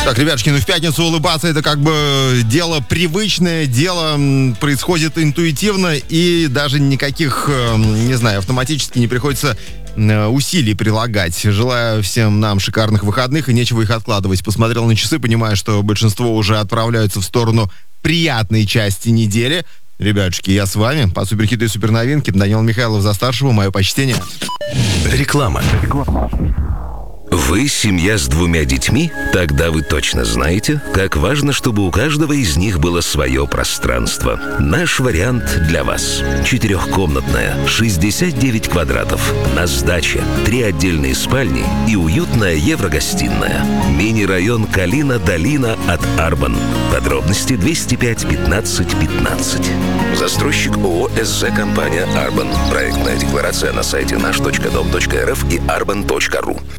Так, ребятушки, в пятницу улыбаться — это как бы дело привычное, дело происходит интуитивно, и даже никаких, не знаю, автоматически не приходится усилий прилагать. Желаю всем нам шикарных выходных, и нечего их откладывать. Посмотрел на часы, понимаю, что большинство уже отправляются в сторону приятной части недели. Ребятушки, я с вами. По суперхиты и суперновинки. Данил Михайлов за старшего. Мое почтение. Реклама. Вы семья с 2 детьми? Тогда вы точно знаете, как важно, чтобы у каждого из них было свое пространство. Наш вариант для вас. 4-комнатная, 69 квадратов. На сдаче 3 отдельные спальни и уютная еврогостиная. Мини-район Калина-Долина от Арбан. Подробности 205 15 15. Застройщик ООО СЗ компания Арбан. Проектная декларация на сайте наш.дом.рф и arban.ru.